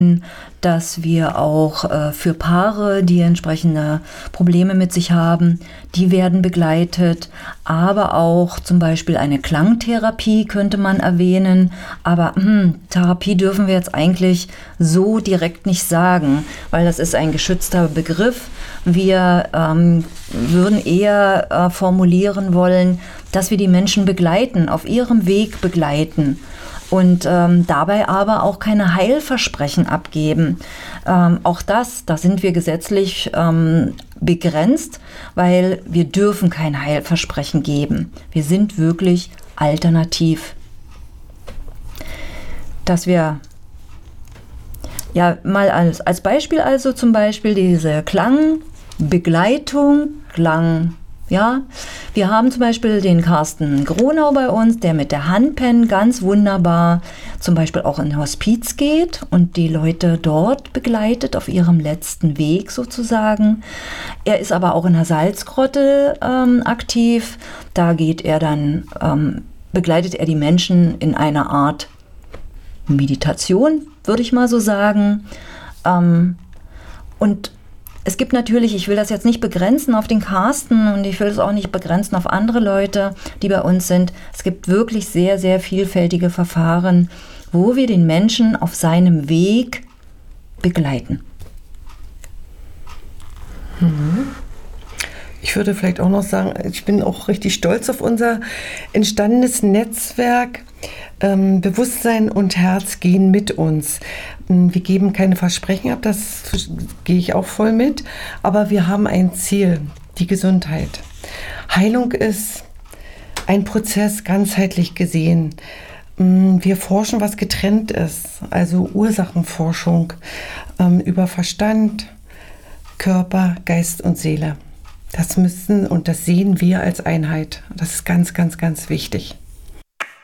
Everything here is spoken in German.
dass wir auch für Paare, die entsprechende Probleme mit sich haben, die werden begleitet, aber auch zum Beispiel eine Klangtherapie könnte man erwähnen, aber Therapie dürfen wir jetzt eigentlich so direkt nicht sagen, weil das ist ein geschützter Begriff. Wir würden eher formulieren wollen, dass wir die Menschen begleiten, auf ihrem Weg begleiten. Und dabei aber auch keine Heilversprechen abgeben. Auch da sind wir gesetzlich begrenzt, weil wir dürfen kein Heilversprechen geben. Wir sind wirklich alternativ. Dass wir, ja, mal als Beispiel also zum Beispiel diese Klangbegleitung, ja, wir haben zum Beispiel den Carsten Gronau bei uns, der mit der Handpen ganz wunderbar zum Beispiel auch in Hospiz geht und die Leute dort begleitet auf ihrem letzten Weg sozusagen. Er ist aber auch in der Salzgrotte aktiv. Da geht er dann, begleitet er die Menschen in einer Art Meditation, würde ich mal so sagen. Und es gibt natürlich, ich will das jetzt nicht begrenzen auf den Carsten und ich will es auch nicht begrenzen auf andere Leute, die bei uns sind. Es gibt wirklich sehr, sehr vielfältige Verfahren, wo wir den Menschen auf seinem Weg begleiten. Ich würde vielleicht auch noch sagen, ich bin auch richtig stolz auf unser entstandenes Netzwerk. Bewusstsein und Herz gehen mit uns. Wir geben keine Versprechen ab, das gehe ich auch voll mit, aber wir haben ein Ziel, die Gesundheit. Heilung ist ein Prozess, ganzheitlich gesehen. Wir forschen, was getrennt ist, also Ursachenforschung über Verstand, Körper, Geist und Seele. Das müssen und das sehen wir als Einheit. Das ist ganz, ganz, ganz wichtig.